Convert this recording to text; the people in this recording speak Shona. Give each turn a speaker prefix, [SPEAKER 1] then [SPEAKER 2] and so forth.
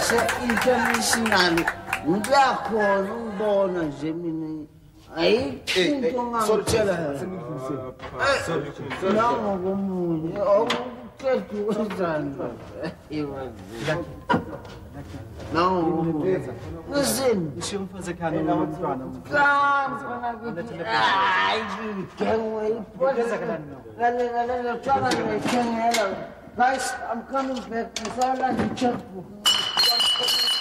[SPEAKER 1] se-international ngiyakhona ukubona nje mina ayikho into ngangitshela nangokomunye okuqeda ukwenzani nangokomunye listen guys, I'm coming back. I saw like the checkbook.